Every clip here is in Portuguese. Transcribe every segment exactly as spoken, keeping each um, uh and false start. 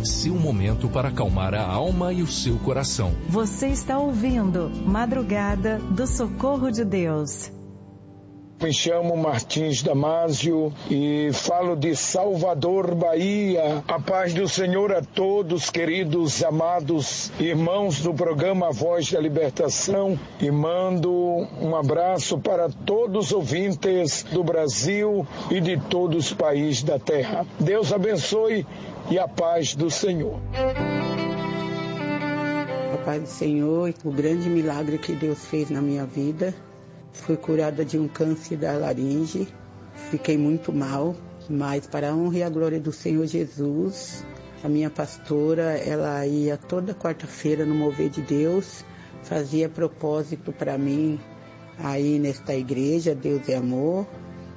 seu momento para acalmar a alma e o seu coração. Você está ouvindo Madrugada do Socorro de Deus. Me chamo Martins Damásio e falo de Salvador, Bahia. A paz do Senhor a todos, queridos, amados irmãos do programa Voz da Libertação, e mando um abraço para todos os ouvintes do Brasil e de todos os países da terra. Deus abençoe e a paz do Senhor. A paz do Senhor e o grande milagre que Deus fez na minha vida. Fui curada de um câncer da laringe, fiquei muito mal, mas para a honra e a glória do Senhor Jesus, a minha pastora, ela ia toda quarta-feira no Mover de Deus, fazia propósito para mim aí nesta igreja, Deus é Amor,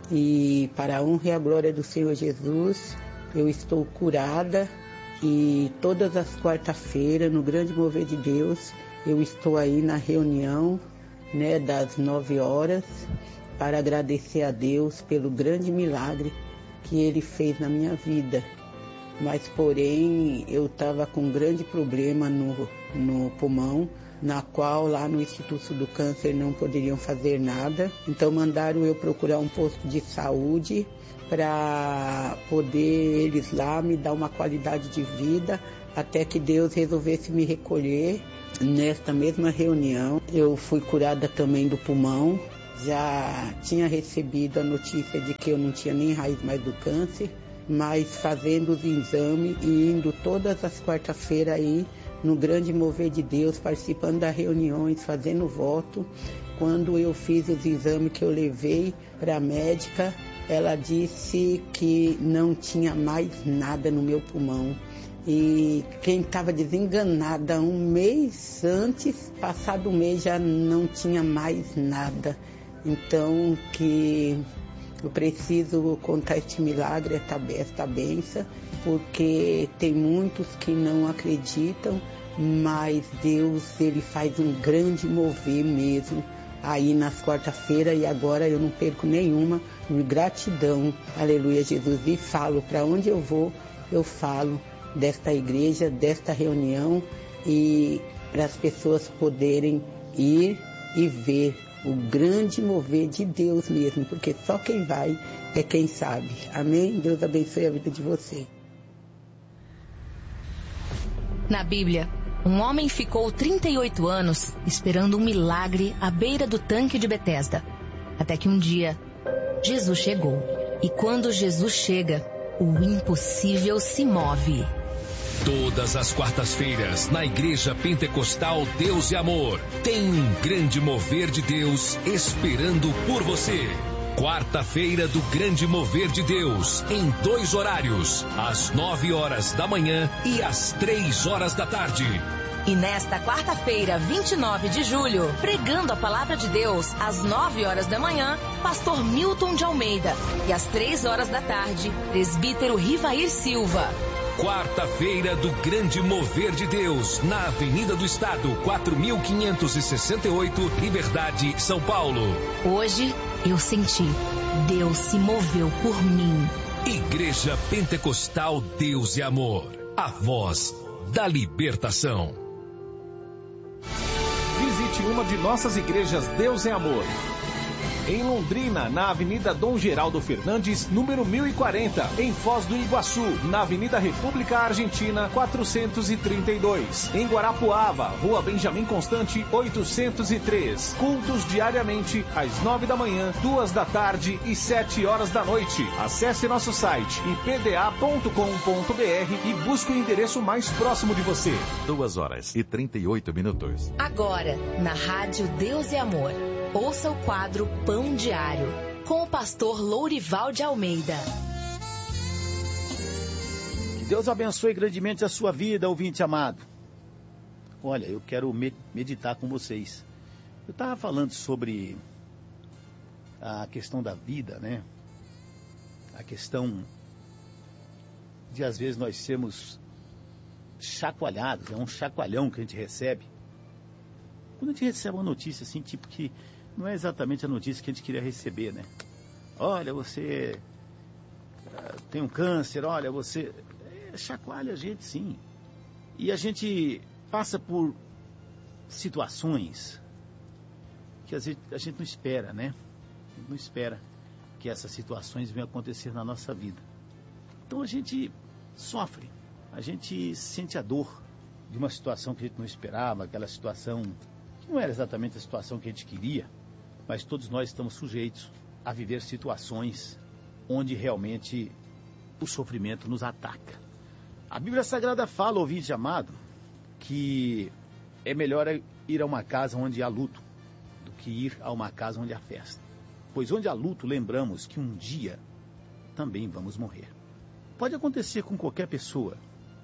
e para a honra e a glória do Senhor Jesus, eu estou curada e todas as quarta-feiras no grande Mover de Deus, eu estou aí na reunião, né, das nove horas, para agradecer a Deus pelo grande milagre que Ele fez na minha vida. Mas, porém, eu estava com um grande problema no, no pulmão, na qual lá no Instituto do Câncer não poderiam fazer nada. Então mandaram eu procurar um posto de saúde para poder eles lá me dar uma qualidade de vida, até que Deus resolvesse me recolher. Nesta mesma reunião, eu fui curada também do pulmão. Já tinha recebido a notícia de que eu não tinha nem raiz mais do câncer, mas fazendo os exames e indo todas as quarta-feiras aí no grande Mover de Deus, participando das reuniões, fazendo voto. Quando eu fiz os exames que eu levei para a médica, ela disse que não tinha mais nada no meu pulmão. E quem estava desenganada um mês antes, passado um mês já não tinha mais nada. Então, que eu preciso contar este milagre, esta bênção, porque tem muitos que não acreditam, mas Deus, Ele faz um grande mover mesmo aí nas quarta-feiras, e agora eu não perco nenhuma, gratidão, aleluia Jesus, e falo, para onde eu vou, eu falo desta igreja, desta reunião, e para as pessoas poderem ir e ver o grande mover de Deus mesmo, porque só quem vai é quem sabe. Amém? Deus abençoe a vida de você. Na Bíblia, um homem ficou trinta e oito anos esperando um milagre à beira do tanque de Betesda, até que um dia Jesus chegou. E quando Jesus chega, o impossível se move. Todas as quartas-feiras, na Igreja Pentecostal Deus e Amor, tem um grande mover de Deus esperando por você. Quarta-feira do Grande Mover de Deus, em dois horários, às nove horas da manhã e às três horas da tarde. E nesta quarta-feira, vinte e nove de julho, pregando a Palavra de Deus, às nove horas da manhã, pastor Milton de Almeida. E às três horas da tarde, presbítero Rivair Silva. Quarta-feira do Grande Mover de Deus, na Avenida do Estado, quatro mil quinhentos e sessenta e oito, Liberdade, São Paulo. Hoje, eu senti, Deus se moveu por mim. Igreja Pentecostal Deus e Amor, a voz da libertação. Visite uma de nossas igrejas Deus é Amor. Em Londrina, na Avenida Dom Geraldo Fernandes, número mil e quarenta. Em Foz do Iguaçu, na Avenida República Argentina, quatrocentos e trinta e dois. Em Guarapuava, Rua Benjamin Constante, oitocentos e três. Cultos diariamente, às nove da manhã, duas da tarde e sete horas da noite. Acesse nosso site i p d a ponto com ponto b r e busque o endereço mais próximo de você. duas horas e trinta e oito minutos. Agora, na Rádio Deus e Amor, ouça o quadro Pão Diário, com o pastor Lourival de Almeida. Que Deus abençoe grandemente a sua vida, ouvinte amado. Olha, eu quero meditar com vocês. Eu estava falando sobre a questão da vida, né? A questão de, às vezes, nós sermos chacoalhados, é um chacoalhão que a gente recebe. Quando a gente recebe uma notícia assim, tipo que não é exatamente a notícia que a gente queria receber, né? Olha, você uh, tem um câncer, olha, você... chacoalha a gente, sim. E a gente passa por situações que às vezes a gente não espera, né? Não espera que essas situações venham acontecer na nossa vida. Então a gente sofre, a gente sente a dor de uma situação que a gente não esperava, aquela situação que não era exatamente a situação que a gente queria, mas todos nós estamos sujeitos a viver situações onde realmente o sofrimento nos ataca. A Bíblia Sagrada fala, ouvinte amado, que é melhor ir a uma casa onde há luto do que ir a uma casa onde há festa. Pois onde há luto, lembramos que um dia também vamos morrer. Pode acontecer com qualquer pessoa.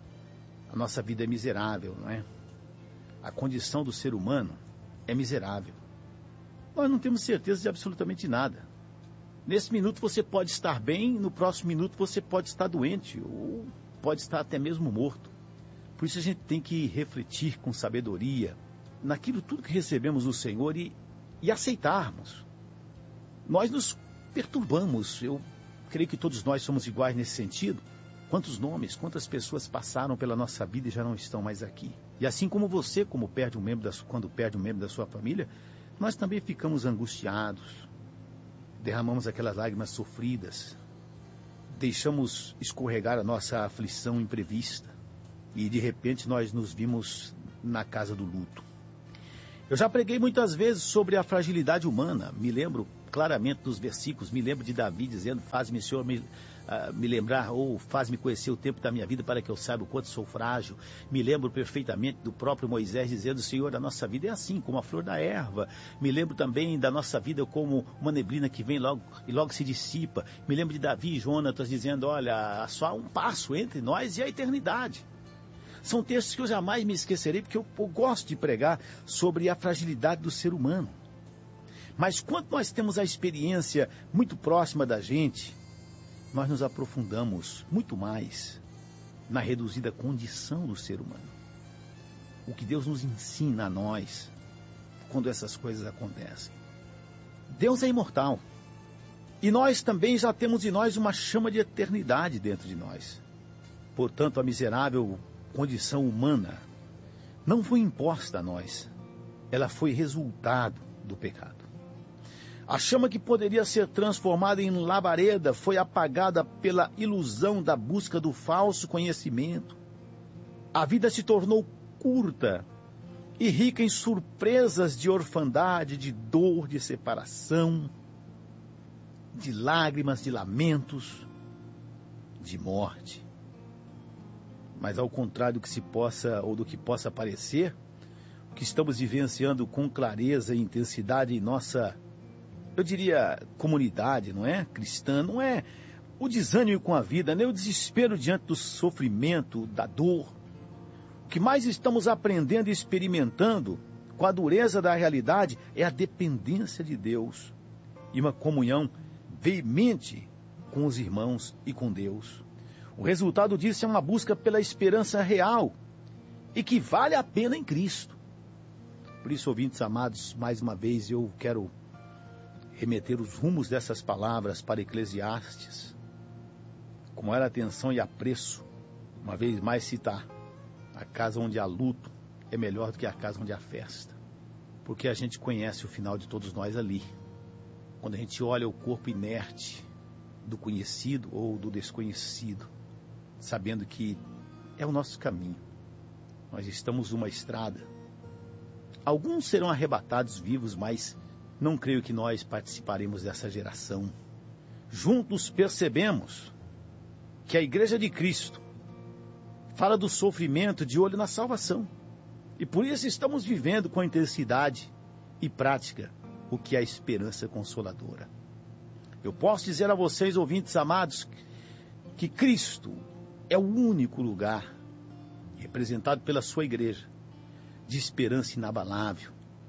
A nossa vida é miserável, não é? A condição do ser humano é miserável. Nós não temos certeza de absolutamente nada. Nesse minuto você pode estar bem, no próximo minuto você pode estar doente, ou pode estar até mesmo morto. Por isso a gente tem que refletir com sabedoria naquilo tudo que recebemos do Senhor e, e aceitarmos. Nós nos perturbamos, eu creio que todos nós somos iguais nesse sentido. Quantos nomes, quantas pessoas passaram pela nossa vida e já não estão mais aqui. E assim como você, como perde um membro da, quando perde um membro da sua família, nós também ficamos angustiados, derramamos aquelas lágrimas sofridas, deixamos escorregar a nossa aflição imprevista e de repente nós nos vimos na casa do luto. Eu já preguei muitas vezes sobre a fragilidade humana, me lembro claramente dos versículos, me lembro de Davi dizendo, faz-me, Senhor, me, uh, me lembrar, ou faz-me conhecer o tempo da minha vida para que eu saiba o quanto sou frágil. Me lembro perfeitamente do próprio Moisés dizendo, Senhor, a nossa vida é assim, como a flor da erva. Me lembro também da nossa vida como uma neblina que vem logo e logo se dissipa. Me lembro de Davi e Jonatas dizendo, olha, há só um passo entre nós e a eternidade. São textos que eu jamais me esquecerei, porque eu, eu gosto de pregar sobre a fragilidade do ser humano. Mas quando nós temos a experiência muito próxima da gente, nós nos aprofundamos muito mais na reduzida condição do ser humano. O que Deus nos ensina a nós quando essas coisas acontecem. Deus é imortal. E nós também já temos em nós uma chama de eternidade dentro de nós. Portanto, a miserável condição humana não foi imposta a nós. Ela foi resultado do pecado. A chama que poderia ser transformada em labareda foi apagada pela ilusão da busca do falso conhecimento. A vida se tornou curta e rica em surpresas de orfandade, de dor, de separação, de lágrimas, de lamentos, de morte. Mas ao contrário do que se possa ou do que possa parecer, o que estamos vivenciando com clareza e intensidade em nossa, eu diria, comunidade, não é? Cristã, não é o desânimo com a vida, nem o desespero diante do sofrimento, da dor. O que mais estamos aprendendo e experimentando com a dureza da realidade é a dependência de Deus e uma comunhão veemente com os irmãos e com Deus. O resultado disso é uma busca pela esperança real e que vale a pena em Cristo. Por isso, ouvintes amados, mais uma vez eu quero remeter os rumos dessas palavras para Eclesiastes, com maior atenção e apreço, uma vez mais citar, a casa onde há luto é melhor do que a casa onde há festa, porque a gente conhece o final de todos nós ali, quando a gente olha o corpo inerte do conhecido ou do desconhecido, sabendo que é o nosso caminho, nós estamos numa estrada, alguns serão arrebatados vivos, mas não creio que nós participaremos dessa geração. Juntos percebemos que a Igreja de Cristo fala do sofrimento de olho na salvação. E por isso estamos vivendo com intensidade e prática o que é a esperança consoladora. Eu posso dizer a vocês, ouvintes amados, que Cristo é o único lugar, representado pela sua igreja, de esperança inabalável,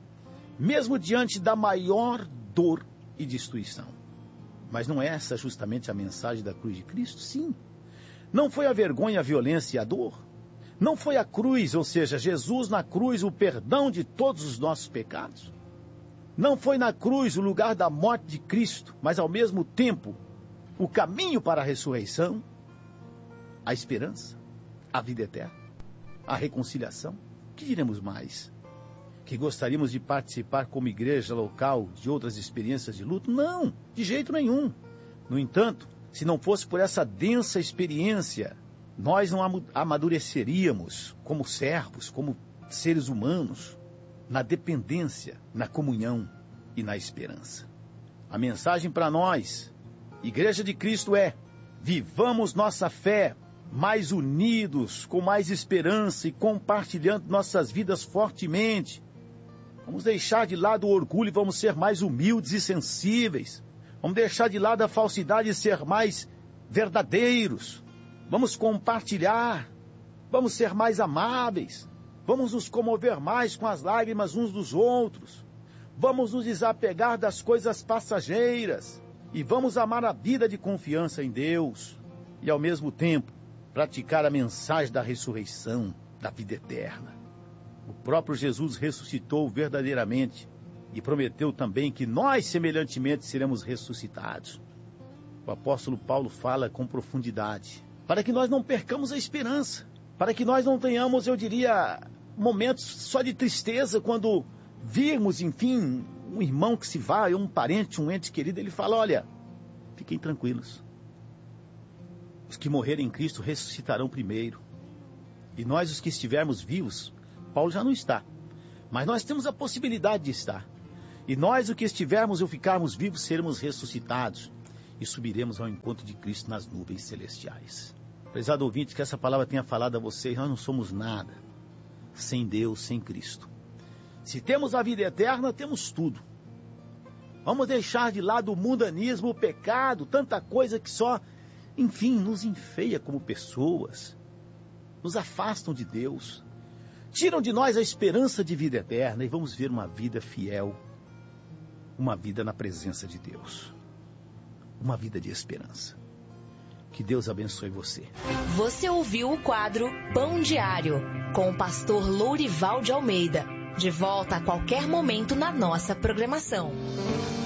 mesmo diante da maior dor e destruição. Mas não é essa justamente a mensagem da cruz de Cristo? Sim. Não foi a vergonha, a violência e a dor? Não foi a cruz, ou seja, Jesus na cruz, o perdão de todos os nossos pecados? Não foi na cruz o lugar da morte de Cristo, mas ao mesmo tempo o caminho para a ressurreição, a esperança? a vida eterna, a reconciliação. O que diremos mais? Que gostaríamos de participar como igreja local de outras experiências de luto? Não, de jeito nenhum. No entanto, se não fosse por essa densa experiência, nós não amadureceríamos como servos, como seres humanos, na dependência, na comunhão e na esperança. A mensagem para nós, Igreja de Cristo, é: vivamos nossa fé mais unidos, com mais esperança e compartilhando nossas vidas fortemente. Vamos deixar de lado o orgulho e vamos ser mais humildes e sensíveis. Vamos deixar de lado a falsidade e ser mais verdadeiros. Vamos compartilhar. Vamos ser mais amáveis. Vamos nos comover mais com as lágrimas uns dos outros. Vamos nos desapegar das coisas passageiras. E vamos amar a vida de confiança em Deus. E ao mesmo tempo, praticar a mensagem da ressurreição, da vida eterna. O próprio Jesus ressuscitou verdadeiramente e prometeu também que nós, semelhantemente, seremos ressuscitados. O apóstolo Paulo fala com profundidade, para que nós não percamos a esperança, para que nós não tenhamos, eu diria, momentos só de tristeza quando virmos, enfim, um irmão que se vai, um parente, um ente querido. Ele fala: olha, fiquem tranquilos. Os que morrerem em Cristo ressuscitarão primeiro. E nós, os que estivermos vivos, Paulo já não está, mas nós temos a possibilidade de estar. E nós, os que estivermos ou ficarmos vivos, seremos ressuscitados e subiremos ao encontro de Cristo nas nuvens celestiais. Prezado ouvinte, que essa palavra tenha falado a vocês: nós não somos nada sem Deus, sem Cristo. Se temos a vida eterna, temos tudo. Vamos deixar de lado o mundanismo, o pecado, tanta coisa que só, enfim, nos enfeia como pessoas, nos afastam de Deus, tiram de nós a esperança de vida eterna, e vamos ver uma vida fiel, uma vida na presença de Deus, uma vida de esperança. Que Deus abençoe você. Você ouviu o quadro Pão Diário, com o pastor Lourival de Almeida. De volta a qualquer momento na nossa programação.